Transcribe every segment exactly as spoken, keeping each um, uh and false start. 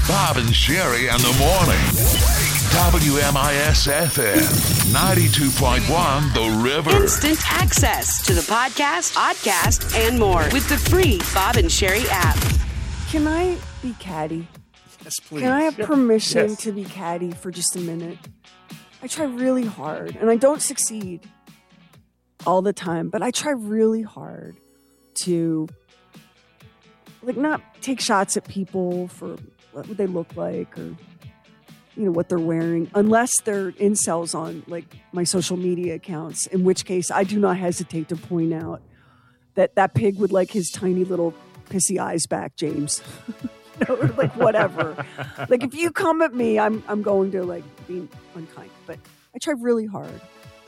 Bob and Sherry in the morning. W M I S F M ninety-two point one The River. Instant access to the podcast, podcast, and more with the free Bob and Sherry app. Can I be catty? Yes, please. Can I have permission Yes. to be catty for just a minute? I try really hard, and I don't succeed all the time, but I try really hard to, like, not take shots at people for what they look like or, you know, what they're wearing, unless they're incels on, like, my social media accounts, in which case I do not hesitate to point out that that pig would like his tiny little pissy eyes back, James. You know, or like whatever. Like if you come at me, I'm I'm going to like be unkind. But I try really hard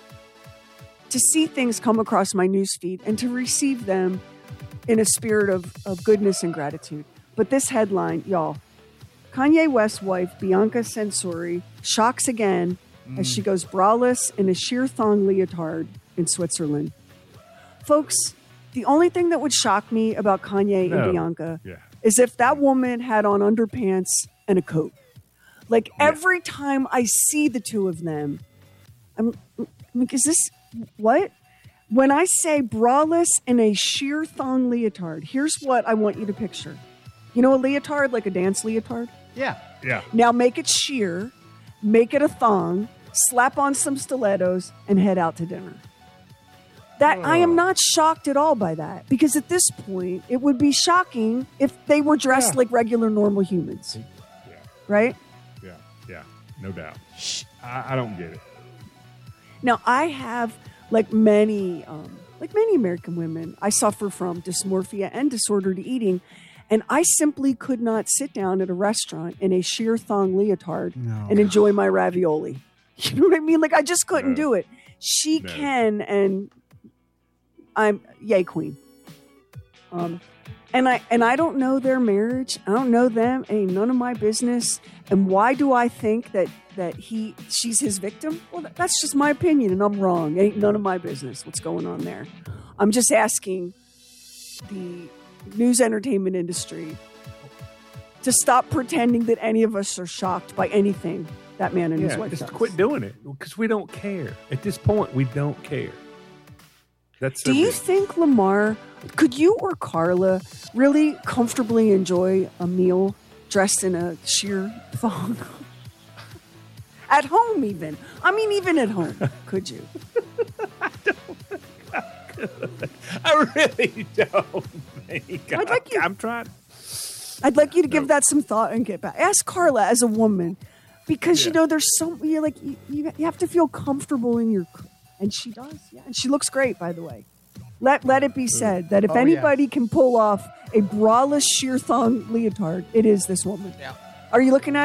to see things come across my newsfeed and to receive them in a spirit of, of goodness and gratitude. But this headline, y'all, Kanye West's wife, Bianca Censori, shocks again mm. as she goes braless in a sheer thong leotard in Switzerland. Folks, the only thing that would shock me about Kanye no. and Bianca yeah. is if that woman had on underpants and a coat. Like yeah. every time I see the two of them, I'm, I'm like, is this what? When I say braless in a sheer thong leotard, here's what I want you to picture. You know a leotard, like a dance leotard? Yeah. Yeah. Now make it sheer, make it a thong, slap on some stilettos, and head out to dinner. That oh. I am not shocked at all by that, because at this point, it would be shocking if they were dressed yeah. like regular, normal humans. Yeah. Right? Yeah, yeah, no doubt. I, I don't get it. Now, I have, like many, um, like many American women, I suffer from dysmorphia and disordered eating, and I simply could not sit down at a restaurant in a sheer thong leotard no. and enjoy my ravioli. You know what I mean? Like, I just couldn't no. do it. She no. can, and I'm yay queen. Um, and I and I don't know their marriage. I don't know them. It ain't none of my business. And why do I think that that he she's his victim? Well, that's just my opinion, and I'm wrong. It ain't none of my business what's going on there. I'm just asking the news entertainment industry to stop pretending that any of us are shocked by anything that man and yeah, his wife just does. Quit doing it, because we don't care. At this point, we don't care. That's Do you reason. think Lamar, could you or Carla really comfortably enjoy a meal dressed in a sheer thong? At home, even. I mean, even at home, could you? I don't think I could. I really don't think I'd like you, I'm trying. I'd like you to no. give that some thought and get back. Ask Carla as a woman, because, yeah. you know, there's so, you're like, you, you, you have to feel comfortable in your, and she does, yeah. And she looks great, by the way. Let let it be said that if oh, anybody yeah. can pull off a braless sheer thong leotard, it is this woman. Yeah. Are you looking at